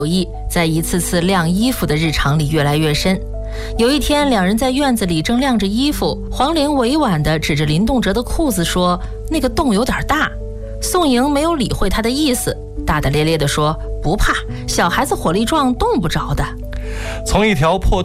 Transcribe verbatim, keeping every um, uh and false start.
意在一次次晾衣服的日常里越来越深。有一天，两人在院子里正晾着衣服，黄玲委婉地指着林动辄的裤子说：“那个洞有点大。”宋莹没有理会他的意思，大大咧咧地说：“不怕，小孩子火力壮，动不着的。” 从一条破